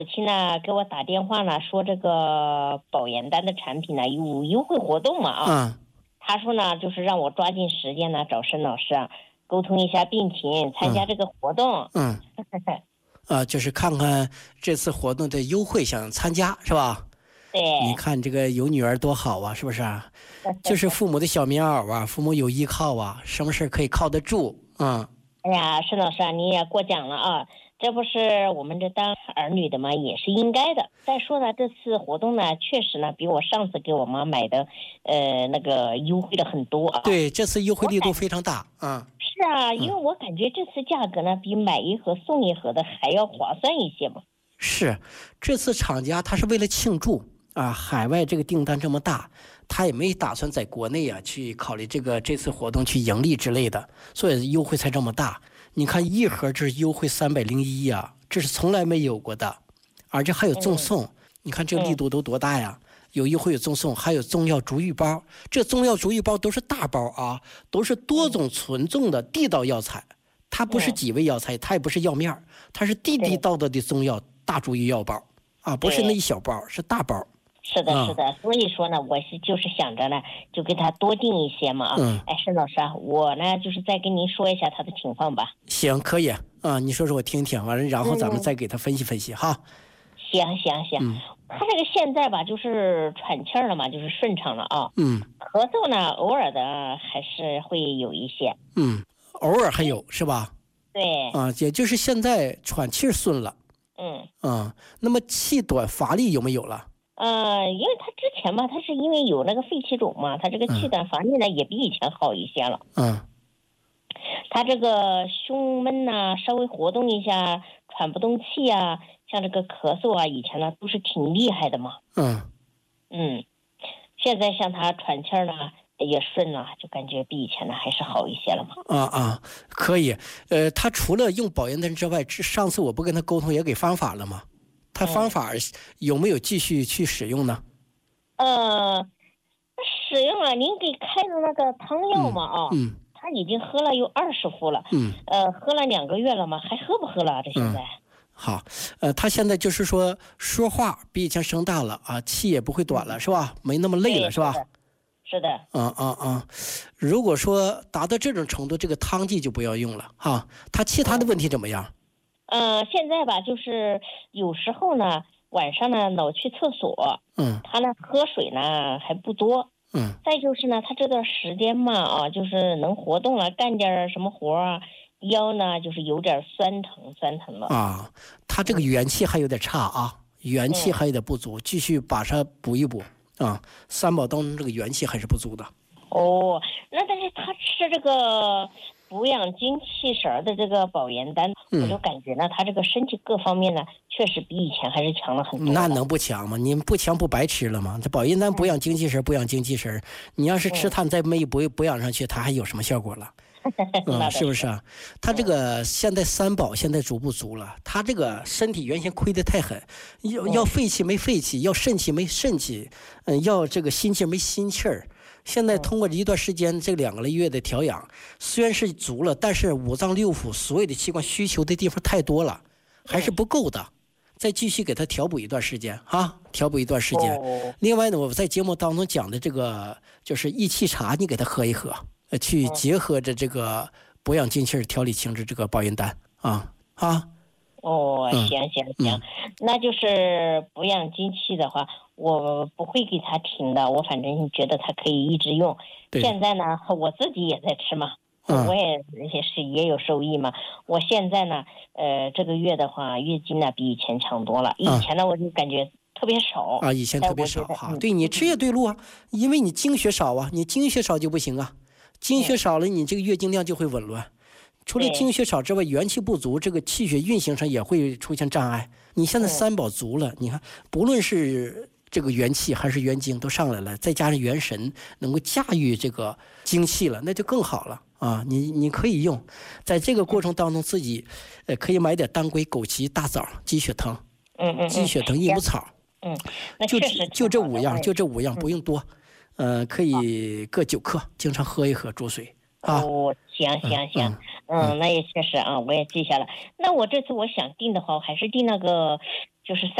母亲呢给我打电话呢，说这个保研丹的产品呢有优惠活动嘛啊。他说呢，就是让我抓紧时间呢找申老师啊，沟通一下病情，参加这个活动。 就是看看这次活动的优惠，想参加是吧？ 对。 你看这个有女儿多好啊，是不是？就是父母的小棉袄啊，父母有依靠啊，什么事可以靠得住。 哎呀，申老师啊，你也过奖了啊。这不是我们这当儿女的嘛，也是应该的。再说呢，这次活动呢，确实呢比我上次给我妈买的，那个优惠的很多啊。 对，这次优惠力度非常大是啊，因为我感觉这次价格呢，比买一盒送一盒的还要划算一些嘛。 是，这次厂家他是为了庆祝啊，海外这个订单这么大，他也没打算在国内啊去考虑这次活动去盈利之类的，所以优惠才这么大。你看一盒这是优惠301呀，这是从来没有过的，而且还有赠送。你看这个力度都多大呀？有优惠有赠送，还有中药逐愈包。这中药逐愈包都是大包啊，都是多种纯种的地道药材，它不是几味药材，它也不是药面，它是地地道道的中药大逐愈药包啊，不是那一小包，是大包。 是的，是的，所以说呢，我就是想着呢，就给他多订一些嘛申老师啊，我呢就是再跟您说一下他的情况吧。 行，可以啊，你说说我听听，完了然后咱们再给他分析分析哈。 行，他这个现在吧，就是喘气儿了嘛，就是顺畅了啊。咳嗽呢，偶尔的还是会有一些。 偶尔还有是吧？ 对。 也就是现在喘气顺了。那么气短乏力有没有了？ 因为他之前吧，他是因为有那个肺气肿嘛，他这个气短乏力呢也比以前好一些了。他这个胸闷呐，稍微活动一下，喘不动气啊，像这个咳嗽啊，以前呢都是挺厉害的嘛。现在像他喘气儿呢也顺了，就感觉比以前呢还是好一些了嘛。 可以。他除了用保研丹之外，上次我不跟他沟通也给方法了吗？他方法有没有继续去使用呢？ 使用了，您给开的那个汤药嘛他已经喝了有20副了。喝了2个月了嘛，还喝不喝了？这现在。 好，他现在就是说话比以前声大了啊，气也不会短了，是吧？没那么累了，是吧？ 是的。 如果说达到这种程度，这个汤剂就不要用了哈。他其他的问题怎么样？ 现在吧，就是有时候呢，晚上呢老去厕所。他呢喝水呢还不多。再就是呢，他这段时间嘛就是能活动了，干点什么活啊，腰呢就是有点酸疼了。 他这个元气还有点差啊，元气还有点不足，继续把它补一补三宝当中这个元气还是不足的。 那但是他吃这个补养精气神的这个保研丹，我就感觉呢，他这个身体各方面呢，确实比以前还是强了很多。 那能不强吗？你不强不白吃了吗？这保研丹补养精气神，补养精气神，你要是吃它再没补养上去，它还有什么效果了？是不是啊？他这个现在三宝现在足不足了？他这个身体原先亏得太狠，要肺气没肺气，要肾气没肾气，要这个心气没心气儿。现在通过一段时间这2个月的调养，虽然是足了，但是五脏六腑所有的器官需求的地方太多了，还是不够的。再继续给他调补一段时间调补一段时间。另外呢，我在节目当中讲的这个就是益气茶，你给他喝一喝。去结合着这个补养精气、调理情志这个保研丹行，那就是补养精气的话，我不会给他停的，我反正觉得他可以一直用。现在呢，我自己也在吃嘛，我也有收益嘛。我现在呢，这个月的话，月经呢比以前强多了。以前呢，我就感觉特别少以前特别少对，你吃也对路因为你经血少你经血少就不行经血少了，你这个月经量就会紊乱。除了经血少之外，元气不足，这个气血运行上也会出现障碍。你现在三宝足了，你看，不论是这个元气还是元精都上来了，再加上元神能够驾驭这个精气了，那就更好了你可以用，在这个过程当中，自己可以买点当归、枸杞、大枣、鸡血藤，鸡血藤、益母草，就这5样，不用多。可以各9克，经常喝一喝煮水行，那也确实我也记下了。那我这次我想订的话，我还是订那个就是